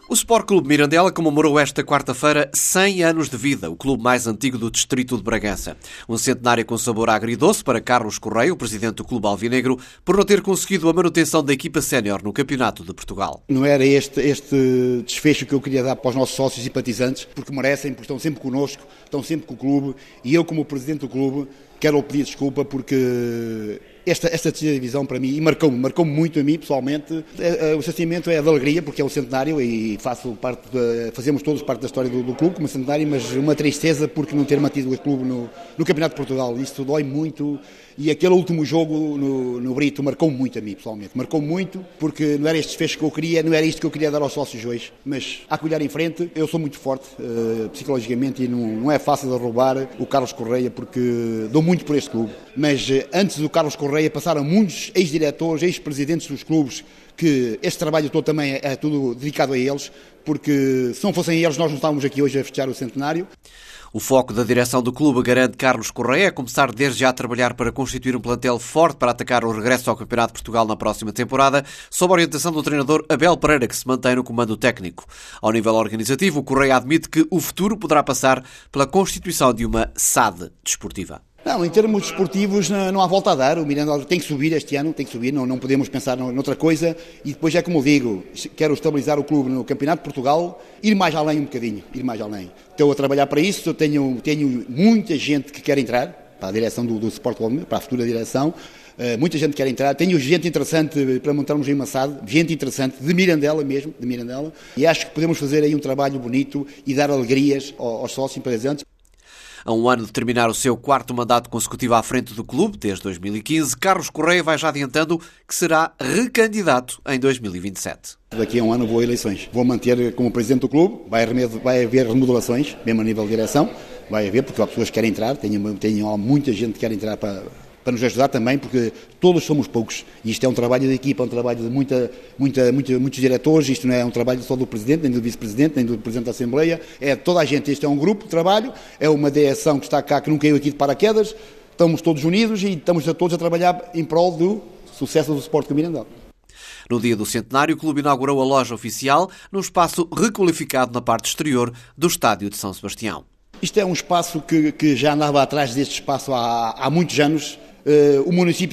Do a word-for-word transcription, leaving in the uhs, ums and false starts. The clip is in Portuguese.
O Sport Clube Mirandela comemorou esta quarta-feira cem anos de vida, o clube mais antigo do distrito de Bragança. Um centenário com sabor agridoce para Carlos Correia, o presidente do clube alvinegro, por não ter conseguido a manutenção da equipa sénior no Campeonato de Portugal. Não era este, este desfecho que eu queria dar para os nossos sócios e simpatizantes, porque merecem, porque estão sempre connosco, estão sempre com o clube, e eu, como presidente do clube, quero pedir desculpa porque esta, esta terceira divisão para mim, e marcou-me, marcou-me muito a mim pessoalmente. O sentimento é de alegria porque é o centenário e faço parte de, fazemos todos parte da história do, do clube como centenário, mas uma tristeza porque não ter mantido o clube no, no Campeonato de Portugal. Isso dói muito e aquele último jogo no, no Brito marcou-me muito a mim pessoalmente. Marcou-me muito porque não era este desfecho que eu queria, não era isto que eu queria dar aos sócios hoje, mas há que olhar em frente. Eu sou muito forte uh, psicologicamente e não, não é fácil de roubar o Carlos Correia porque dou muito por este clube, mas uh, antes do Carlos Correia passaram muitos ex-diretores, ex-presidentes dos clubes, que este trabalho todo também é, é tudo dedicado a eles, porque se não fossem eles nós não estávamos aqui hoje a festejar o centenário. O foco da direção do clube, garante Carlos Correia, é começar desde já a trabalhar para constituir um plantel forte para atacar o regresso ao Campeonato de Portugal na próxima temporada, sob a orientação do treinador Abel Pereira, que se mantém no comando técnico. Ao nível organizativo, o Correia admite que o futuro poderá passar pela constituição de uma S A D desportiva. Não, em termos desportivos não há volta a dar, o Mirandela tem que subir este ano, tem que subir, não, não podemos pensar noutra coisa e depois é como eu digo, quero estabilizar o clube no Campeonato de Portugal, ir mais além um bocadinho, ir mais além. Estou a trabalhar para isso, eu tenho, tenho muita gente que quer entrar para a direção do, do Sport Clube, para a futura direção, uh, muita gente quer entrar, tenho gente interessante para montarmos aí uma S A D, gente interessante, de Mirandela mesmo, de Mirandela, e acho que podemos fazer aí um trabalho bonito e dar alegrias aos, aos sócios presentes. A um ano de terminar o seu quarto mandato consecutivo à frente do clube, desde dois mil e quinze, Carlos Correia vai já adiantando que será recandidato em dois mil e vinte e sete. Daqui a um ano vou a eleições. Vou manter como presidente do clube, vai, vai haver remodelações, mesmo a nível de direção, vai haver, porque há pessoas que querem entrar, tenho, tenho muita gente que quer entrar para... para nos ajudar também, porque todos somos poucos. E isto é um trabalho de equipa, é um trabalho de muita, muita, muita, muitos diretores, isto não é um trabalho só do Presidente, nem do Vice-Presidente, nem do Presidente da Assembleia, é toda a gente. Isto é um grupo de trabalho, é uma direção que está cá, que não caiu aqui de paraquedas, estamos todos unidos e estamos todos a trabalhar em prol do sucesso do Sport Clube Mirandela. No dia do centenário, o clube inaugurou a loja oficial num espaço requalificado na parte exterior do estádio de São Sebastião. Isto é um espaço que, que já andava atrás deste espaço há, há muitos anos. Uh, o município